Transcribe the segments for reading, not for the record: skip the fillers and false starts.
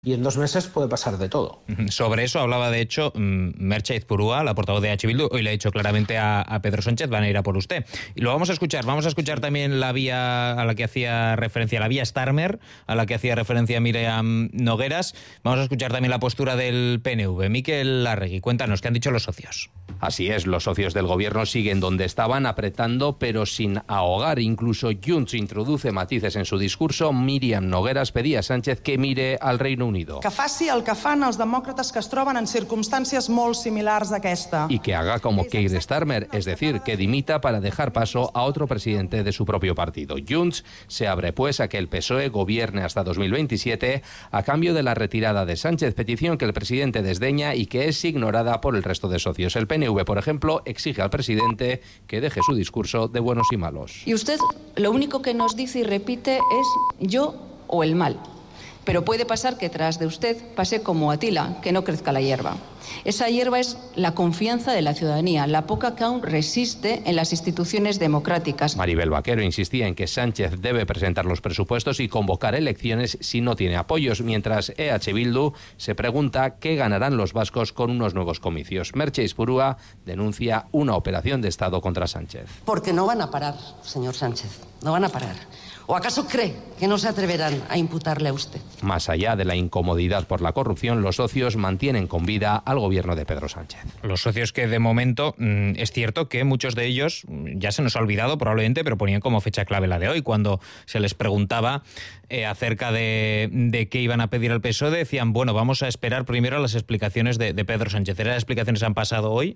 y en 2 meses puede pasar de todo. Sobre eso hablaba, de hecho, Merche Aizpurua, la portavoz de H. Bildu. Hoy le ha dicho claramente a Pedro Sánchez: van a ir a por usted. Y lo vamos a escuchar. Vamos a escuchar también la vía a la que hacía referencia, la vía Starmer, a la que hacía referencia Míriam Nogueras. Vamos a escuchar también la postura del PNV. Mikel Arregui, cuéntanos, ¿qué han dicho los socios? Así es, los socios del gobierno siguen donde estaban, apretando pero sin ahogar. Incluso Junts introduce matices en su discurso. Míriam Nogueras pedía a Sánchez que mire al Reino Unido. Que faci el que fan els demòcrates que es troben en circumstàncies molt similars a aquesta. Y que haga como Keir Starmer, es decir, que dimita para dejar paso a otro presidente de su propio partido. Junts se abre pues a que el PSOE gobierne hasta 2027 a cambio de la retirada de Sánchez, petición que el presidente desdeña y que es ignorada por el resto de socios. El PNV, por ejemplo, exige al presidente que deje su discurso de buenos y malos. Y usted lo único que nos dice y repite es yo o el mal. Pero puede pasar que tras de usted pase como Atila, que no crezca la hierba. Esa hierba es la confianza de la ciudadanía, la poca que aún resiste en las instituciones democráticas. Maribel Vaquero insistía en que Sánchez debe presentar los presupuestos y convocar elecciones si no tiene apoyos, mientras EH Bildu se pregunta qué ganarán los vascos con unos nuevos comicios. Merche Aizpurua denuncia una operación de Estado contra Sánchez. Porque no van a parar, señor Sánchez, no van a parar. ¿O acaso cree que no se atreverán a imputarle a usted? Más allá de la incomodidad por la corrupción, los socios mantienen con vida al gobierno de Pedro Sánchez. Los socios que de momento, es cierto que muchos de ellos, ya se nos ha olvidado probablemente, pero ponían como fecha clave la de hoy. Cuando se les preguntaba acerca de qué iban a pedir al PSOE, decían, bueno, vamos a esperar primero las explicaciones de Pedro Sánchez. Las explicaciones han pasado hoy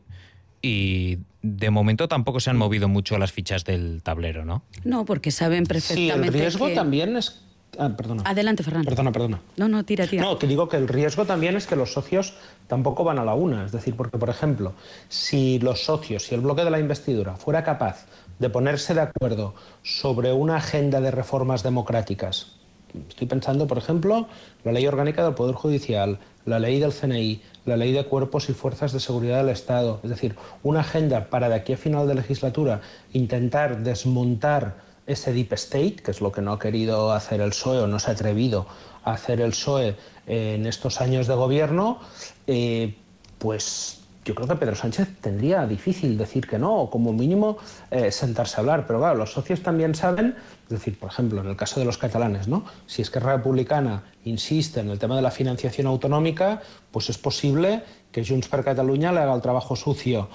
y de momento tampoco se han movido mucho las fichas del tablero, ¿no? No, porque saben perfectamente. Sí, el riesgo que... también es... perdona. Adelante, Ferran. Perdona. No, tira. No, que digo que el riesgo también es que los socios tampoco van a la una. Es decir, porque, por ejemplo, si los socios, si el bloque de la investidura fuera capaz de ponerse de acuerdo sobre una agenda de reformas democráticas, estoy pensando, por ejemplo, la ley orgánica del Poder Judicial, la ley del CNI, la ley de cuerpos y fuerzas de seguridad del Estado, es decir, una agenda para de aquí a final de legislatura intentar desmontar ese deep state, que es lo que no ha querido hacer el PSOE o no se ha atrevido a hacer el PSOE en estos años de gobierno, pues yo creo que Pedro Sánchez tendría difícil decir que no, o como mínimo sentarse a hablar. Pero claro, los socios también saben, es decir, por ejemplo, en el caso de los catalanes, ¿no? Si Esquerra Republicana insiste en el tema de la financiación autonómica, pues es posible que Junts per Catalunya le haga el trabajo sucio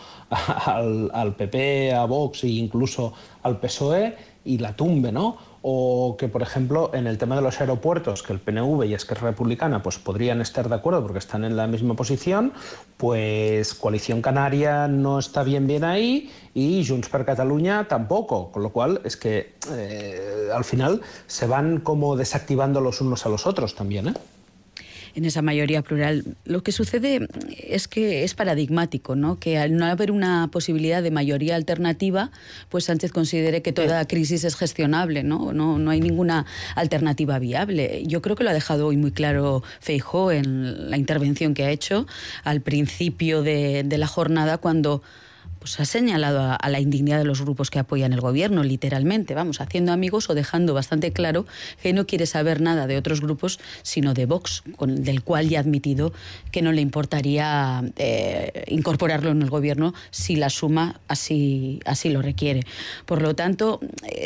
al PP, a Vox e incluso al PSOE y la tumbe, ¿no? O que, por ejemplo, en el tema de los aeropuertos, que el PNV y Esquerra Republicana pues podrían estar de acuerdo porque están en la misma posición, pues Coalición Canaria no está bien ahí y Junts per Catalunya tampoco, con lo cual es que al final se van como desactivando los unos a los otros también, ¿eh? En esa mayoría plural. Lo que sucede es que es paradigmático, ¿no? Que al no haber una posibilidad de mayoría alternativa, pues Sánchez considere que toda crisis es gestionable, ¿no? No hay ninguna alternativa viable. Yo creo que lo ha dejado hoy muy claro Feijóo en la intervención que ha hecho al principio de la jornada, cuando pues ha señalado a la indignidad de los grupos que apoyan el gobierno, literalmente, vamos, haciendo amigos o dejando bastante claro que no quiere saber nada de otros grupos, sino de Vox, del cual ya ha admitido que no le importaría incorporarlo en el gobierno si la suma así lo requiere. Por lo tanto,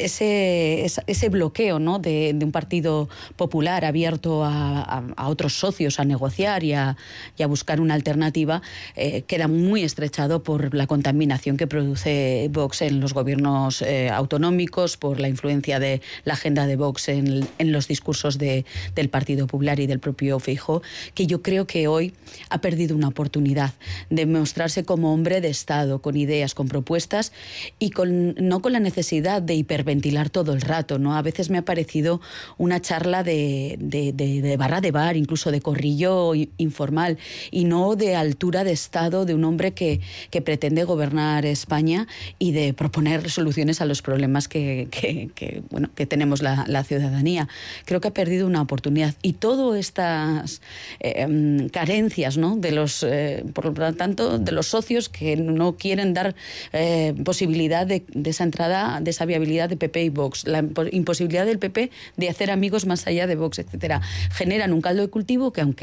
ese bloqueo, ¿no?, de un partido popular abierto a otros socios a negociar y a buscar una alternativa, queda muy estrechado por la contaminación que produce Vox en los gobiernos autonómicos, por la influencia de la agenda de Vox en los discursos del Partido Popular y del propio Feijóo, que yo creo que hoy ha perdido una oportunidad de mostrarse como hombre de Estado, con ideas, con propuestas y no con la necesidad de hiperventilar todo el rato, ¿no? A veces me ha parecido una charla de barra de bar, incluso de corrillo informal, y no de altura de Estado de un hombre que pretende gobernar gobernar España y de proponer soluciones a los problemas que tenemos la ciudadanía. Creo que ha perdido una oportunidad y todas estas carencias, ¿no?, de los, por lo tanto, de los socios que no quieren dar posibilidad de esa entrada, de esa viabilidad de PP y Vox, la imposibilidad del PP de hacer amigos más allá de Vox, etcétera, generan un caldo de cultivo que, aunque